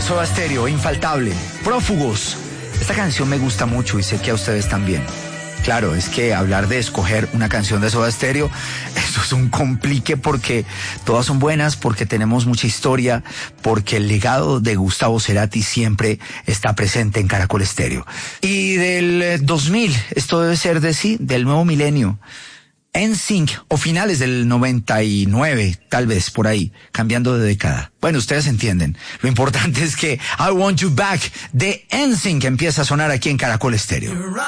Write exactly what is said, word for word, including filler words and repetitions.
Soda Stereo, infaltable. Prófugos. Esta canción me gusta mucho y sé que a ustedes también. Claro, es que hablar de escoger una canción de Soda Stereo, eso es un complique porque todas son buenas, porque tenemos mucha historia, porque el legado de Gustavo Cerati siempre está presente en Caracol Stereo. Y del dos mil, esto debe ser de sí, del nuevo milenio. N Sync, o finales del noventa y nueve, tal vez, por ahí, cambiando de década. Bueno, ustedes entienden. Lo importante es que I Want You Back de N Sync empieza a sonar aquí en Caracol Stereo.